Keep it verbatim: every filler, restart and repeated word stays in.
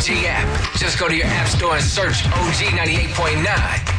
G app. Just go to your app store and search O G ninety-eight point nine.